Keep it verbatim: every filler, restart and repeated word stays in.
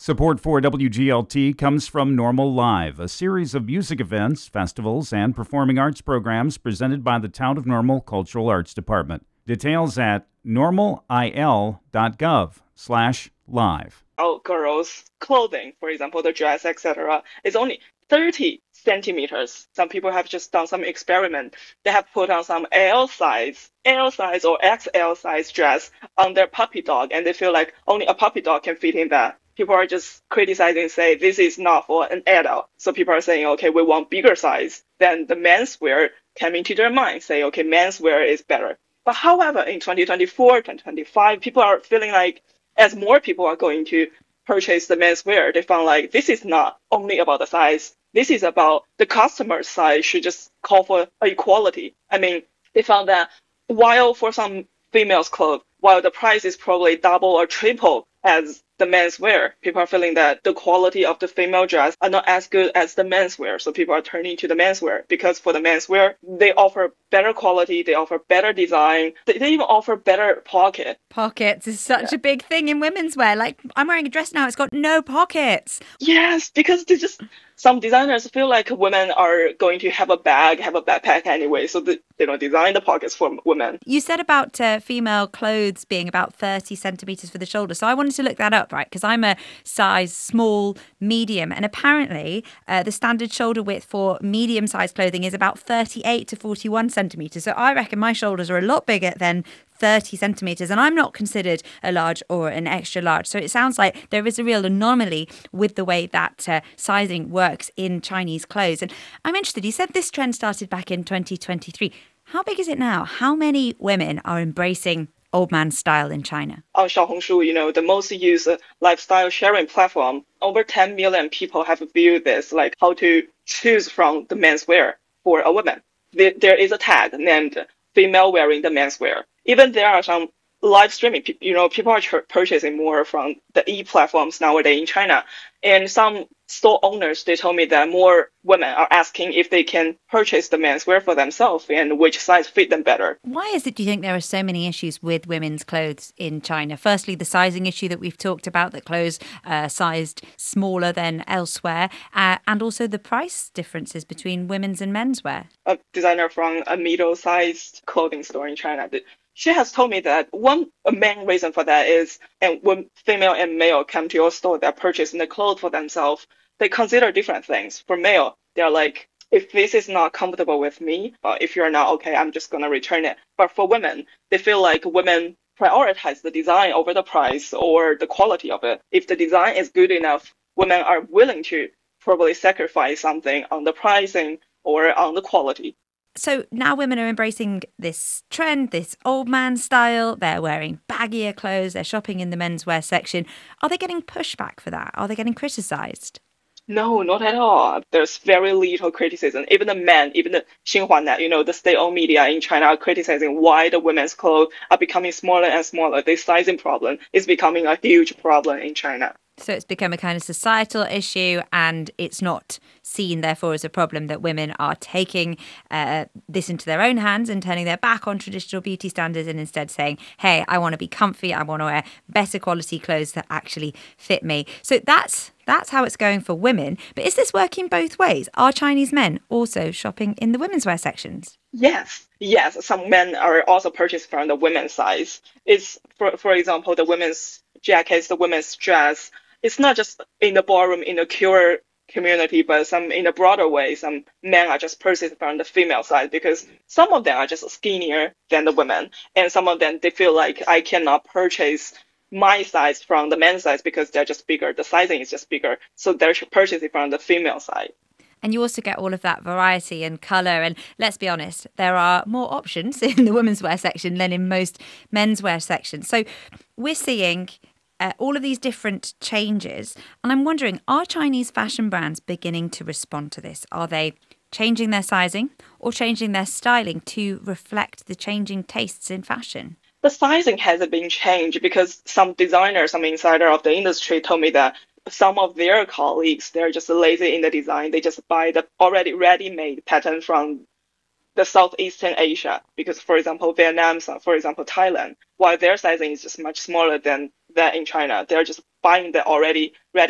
Support for W G L T comes from Normal Live, a series of music events, festivals, and performing arts programs presented by the Town of Normal Cultural Arts Department. Details at normalil.gov slash live. Our girls' clothing, for example, the dress, et cetera, is only thirty centimeters. Some people have just done some experiment. They have put on some L size, L size or X L size dress on their puppy dog, and they feel like only a puppy dog can fit in that. People are just criticizing, say this is not for an adult. So people are saying, okay, we want bigger size. Then the menswear came into their mind, say, okay, menswear is better. But however, in twenty twenty-four, twenty twenty-five, people are feeling like as more people are going to purchase the menswear, they found like this is not only about the size. This is about the customer's side should just call for equality. I mean, they found that while for some females' clothes, while the price is probably double or triple as the menswear, people are feeling that the quality of the female dress are not as good as the menswear. So people are turning to the menswear because for the menswear, they offer better quality, they offer better design, they, they even offer better pocket. Pockets is such Yeah. a big thing in women's wear. Like, I'm wearing a dress now, it's got no pockets. Yes, because they just some designers feel like women are going to have a bag, have a backpack anyway, so they, they don't design the pockets for women. You said about uh, female clothes being about thirty centimetres for the shoulder. So I wanted to look that up, right? Because I'm a size small, medium. And apparently uh, the standard shoulder width for medium-sized clothing is about thirty-eight to forty-one centimetres. So I reckon my shoulders are a lot bigger than thirty centimetres, and I'm not considered a large or an extra large. So it sounds like there is a real anomaly with the way that uh, sizing works in Chinese clothes. And I'm interested, you said this trend started back in twenty twenty-three. How big is it now? How many women are embracing old man style in China? On Xiaohongshu, you know, the most used lifestyle sharing platform, over ten million people have viewed this, like how to choose from the menswear for a woman. There, there is a tag named female wearing the menswear. Even there are some live streaming, you know, people are ch- purchasing more from the e-platforms nowadays in China. And some store owners, they told me that more women are asking if they can purchase the menswear for themselves and which size fit them better. Why is it, do you think, there are so many issues with women's clothes in China? Firstly, the sizing issue that we've talked about, that clothes are sized smaller than elsewhere, uh, and also the price differences between women's and menswear. A designer from a middle-sized clothing store in China, she has told me that one main reason for that is, and when female and male come to your store, they're purchasing the clothes for themselves, they consider different things. For male, they're like, if this is not comfortable with me, or if you're not okay, I'm just going to return it. But for women, they feel like women prioritize the design over the price or the quality of it. If the design is good enough, women are willing to probably sacrifice something on the pricing or on the quality. So now women are embracing this trend, this old man style. They're wearing baggier clothes. They're shopping in the menswear section. Are they getting pushback for that? Are they getting criticised? No, not at all. There's very little criticism. Even the men, even the Xinhuanet, you know, the state-owned media in China are criticizing why the women's clothes are becoming smaller and smaller. The sizing problem is becoming a huge problem in China. So it's become a kind of societal issue, and it's not seen, therefore, as a problem that women are taking uh, this into their own hands and turning their back on traditional beauty standards and instead saying, hey, I want to be comfy, I want to wear better quality clothes that actually fit me. So that's that's how it's going for women. But is this working both ways? Are Chinese men also shopping in the women's wear sections? Yes, yes. Some men are also purchasing from the women's size. It's, for, for example, the women's jackets, the women's dress. It's not just in the ballroom, in the queer community, but some in a broader way, some men are just purchasing from the female side because some of them are just skinnier than the women. And some of them, they feel like I cannot purchase my size from the men's size because they're just bigger. The sizing is just bigger. So they're purchasing from the female side. And you also get all of that variety and colour. And let's be honest, there are more options in the women's wear section than in most men's wear sections. So we're seeing Uh, all of these different changes. And I'm wondering, are Chinese fashion brands beginning to respond to this? Are they changing their sizing or changing their styling to reflect the changing tastes in fashion? The sizing hasn't been changed because some designers, some insider of the industry told me that some of their colleagues, they're just lazy in the design. They just buy the already ready-made pattern from the Southeastern Asia, because, for example, Vietnam, for example, Thailand, while their sizing is just much smaller than that in China, they're just buying the already ready